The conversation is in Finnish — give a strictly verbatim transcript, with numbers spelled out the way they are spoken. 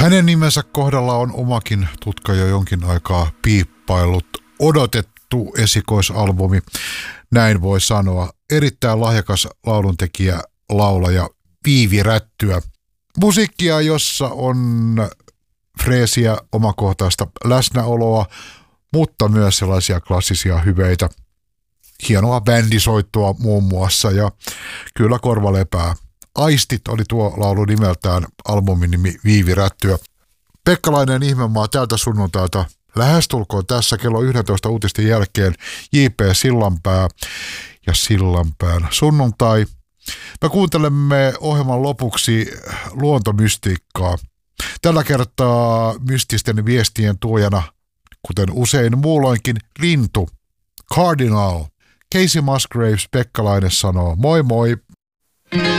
Hänen nimensä kohdalla on omakin tutka jo jonkin aikaa piippaillut. Odotettu esikoisalbumi, näin voi sanoa. Erittäin lahjakas lauluntekijä, laulaja Viivi Rättyä. Musiikkia, jossa on freesiä, omakohtaista läsnäoloa, mutta myös sellaisia klassisia hyveitä. Hienoa bändisoittoa muun muassa ja kyllä korva lepää. Aistit oli tuo laulu nimeltään, albumin nimi Viivi Rättyä. Pekkalainen Ihmemaa tältä sunnuntailta lähestulkoon tässä kello yksitoista uutisten jälkeen J P Sillanpää ja Sillanpään sunnuntai. Me kuuntelemme ohjelman lopuksi luontomystiikkaa. Tällä kertaa mystisten viestien tuojana, kuten usein muulloinkin, lintu, Cardinal. Casey Musgraves, Pekkalainen sanoo moi moi.